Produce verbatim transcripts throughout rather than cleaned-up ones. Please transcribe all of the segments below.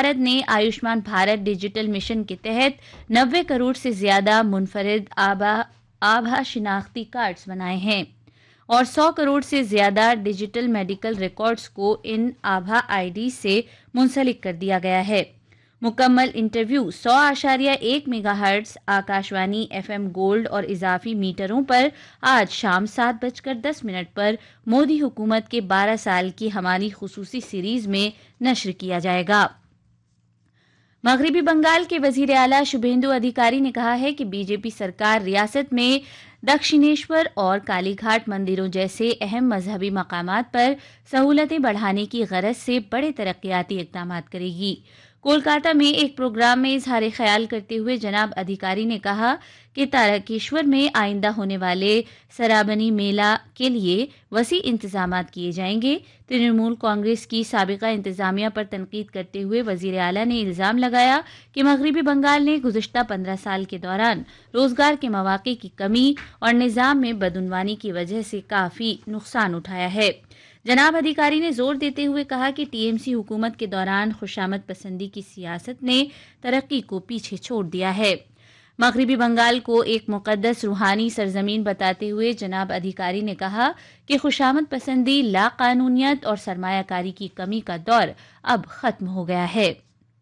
भारत ने Ayushman Bharat digital mission के तहत नब्बे करोड़ से ज्यादा मुनफरिद आभा आभा शिनाख्ती कार्ड्स बनाए हैं और सौ करोड़ से ज्यादा डिजिटल मेडिकल रिकॉर्ड्स को इन आभा आईडी से मुंसलिक कर दिया गया है। मुकम्मल इंटरव्यू सौ आशारिया एक मेगाहर्ट्ज आकाशवाणी एफएम गोल्ड और इजाफी मीटरों पर आज शाम सात बजकर दस मिनट पर मोदी हुकूमत के बारह साल की हमारी खुसूसी सीरीज में नश्र किया जाएगा। मगरबी बंगाल के वजीर आला शुभेंदु अधिकारी ने कहा है कि बीजेपी सरकार रियासत में दक्षिणेश्वर और कालीघाट मंदिरों जैसे अहम मजहबी मकामात पर सहूलतें बढ़ाने की गरज से बड़े तरक्याती इक़दामात करेगी। कोलकाता में एक प्रोग्राम में इजहार ख्याल करते हुए जनाब अधिकारी ने कहा कि तारकेश्वर में आइंदा होने वाले सराबनी मेला के लिए वसी इंतजाम किए जाएंगे। तृणमूल कांग्रेस की साबिका इंतजामिया पर तनकीद करते हुए वजीर आला ने इल्जाम लगाया कि मगरबी बंगाल ने गुज़िश्ता पंद्रह साल के दौरान रोजगार के मौके की कमी और निज़ाम में बदउनवानी की वजह से काफ़ी नुकसान उठाया है। जनाब अधिकारी ने जोर देते हुए कहा कि टीएमसी हुकूमत के दौरान खुशामद पसंदी की सियासत ने तरक्की को पीछे छोड़ दिया है। मगरबी बंगाल को एक मुकद्दस रूहानी सरजमीन बताते हुए जनाब अधिकारी ने कहा कि खुशामद पसंदी, लाकानूनियत और सरमायाकारी की कमी का दौर अब खत्म हो गया है।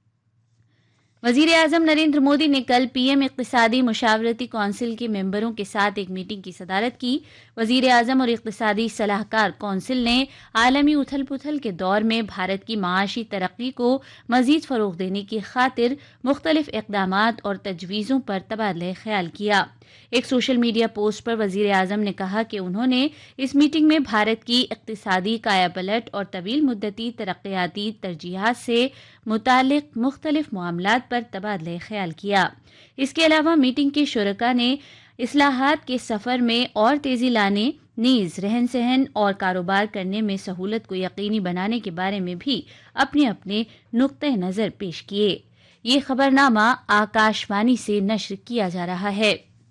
वजीर आजम नरेंद्र मोदी ने कल पीएम इक़्तिसादी मुशावरती कौंसिल के मेंबरों के साथ एक मीटिंग की सदारत की। वजीर आजम और इक़्तिसादी सलाहकार कौंसिल ने आलमी उथल पुथल के दौर में भारत की माशी तरक्की को मजीद फ़रोग़ देने की खातिर मुख्तलिफ इक़दामात और तजवीज़ों पर तबादला ख्याल किया। एक सोशल मीडिया पोस्ट पर वजीर आजम ने कहा कि उन्होंने इस मीटिंग में भारत की इक़्तिसादी कायापलट और तवील मुद्दती तरक्याती तरजीहात से मुतालिक मुख्तलिफ मामलात पर तबादला ख्याल किया। इसके अलावा मीटिंग के शुरका ने इस्लाहात के सफ़र में और तेज़ी लाने, नीज़ रहन सहन और कारोबार करने में सहूलत को यकीनी बनाने के बारे में भी अपने अपने नुक्ते नज़र पेश किए। ये खबरनामा आकाशवाणी से नश्र किया जा रहा है।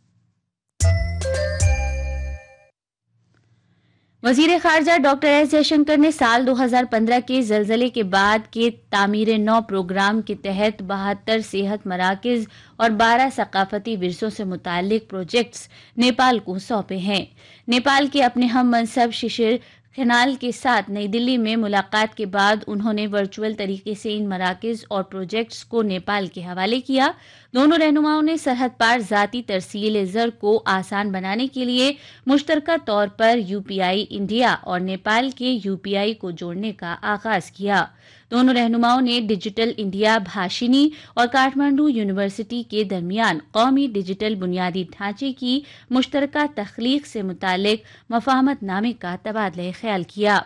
वजीर खारजा डॉक्टर एस जयशंकर ने साल दो हज़ार पंद्रह के जलजले के बाद के तामीर नौ प्रोग्राम के तहत बहत्तर सेहत मराकज़ और बारह सकाफती विरसों से मुतालिक प्रोजेक्ट्स नेपाल को सौंपे हैं। नेपाल के अपने हम मनसब शिशिर खनाल के साथ नई दिल्ली में मुलाकात के बाद उन्होंने वर्चुअल तरीके से इन मराकज़ और प्रोजेक्ट्स को नेपाल के हवाले किया। दोनों रहनुमाओं ने सरहद पार ज़ाती तरसील ज़र को आसान बनाने के लिए मुश्तरका तौर पर यूपीआई इंडिया और नेपाल के यूपीआई को जोड़ने का आगाज किया। दोनों रहनुमाओं ने डिजिटल इंडिया भाषिनी और काठमांडू यूनिवर्सिटी के दरमियान कौमी डिजिटल बुनियादी ढांचे की मुश्तरका तख्लीक से मुतालिक मफाहमतनामे का तबादला ख्याल किया।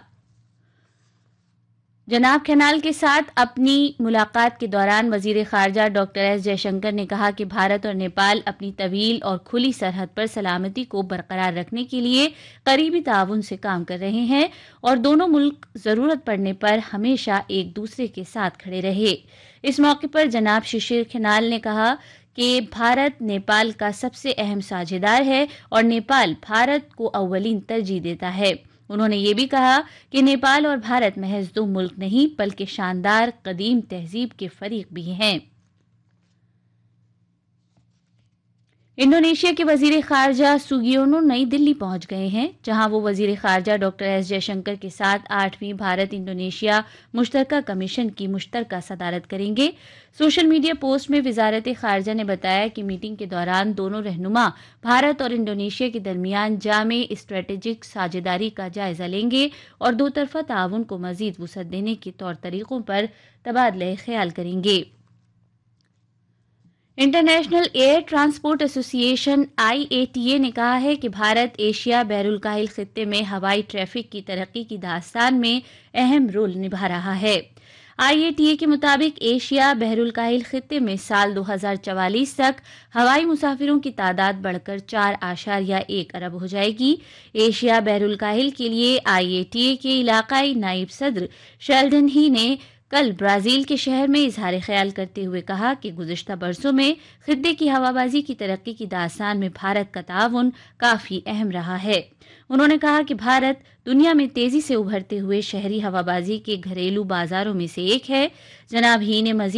जनाब खनाल के साथ अपनी मुलाकात के दौरान वजीर खारजा डॉक्टर एस जयशंकर ने कहा कि भारत और नेपाल अपनी तवील और खुली सरहद पर सलामती को बरकरार रखने के लिए करीबी ताउन से काम कर रहे हैं और दोनों मुल्क जरूरत पड़ने पर हमेशा एक दूसरे के साथ खड़े रहे। इस मौके पर जनाब शिशिर खनाल ने कहा कि भारत नेपाल का सबसे अहम साझेदार है और नेपाल भारत को अव्वलीन तरजीह देता है। उन्होंने ये भी कहा कि नेपाल और भारत महज दो मुल्क नहीं बल्कि शानदार कदीम तहजीब के फरीक भी हैं। इंडोनेशिया के वजीर खारजा सुगियोनो नई दिल्ली पहुंच गए हैं, जहां वो वजीर खारजा डॉक्टर एस जयशंकर के साथ आठवीं भारत इंडोनेशिया मुश्तरका कमीशन की मुश्तरका सदारत करेंगे। सोशल मीडिया पोस्ट में वजारत खारजा ने बताया कि मीटिंग के दौरान दोनों रहनुमा भारत और इंडोनेशिया के दरमियान जामे स्ट्रेटेजिक साझेदारी का जायजा लेंगे और दो तरफा ताउन को मजीद वुसअत देने के तौर तरीकों पर तबादला ख्याल करेंगे। International air transport association I A T A ने कहा है कि भारत एशिया बहरुल काहिल खित्ते में हवाई ट्रैफिक की तरक्की की दास्तान में अहम रोल निभा रहा है। आई ए टी ए के मुताबिक एशिया बहरुल काहिल खित्ते में साल दो हज़ार चवालीस तक हवाई मुसाफिरों की तादाद बढ़कर चार आशारिया एक अरब हो जाएगी। एशिया बहरुल काहिल के लिए आई ए टी ए के इलाकाई नायब सदर शेल्डन ही ने कल ब्राजील के शहर में इजहार ख्याल करते हुए कहा कि गुज़िश्ता बरसों में खित्ते की हवाबाजी की तरक्की की दास्तान में भारत का ताउन काफ़ी अहम रहा है। उन्होंने कहा कि भारत दुनिया में तेजी से उभरते हुए शहरी हवाबाजी के घरेलू बाजारों में से एक है। जनाब ही ने मजीद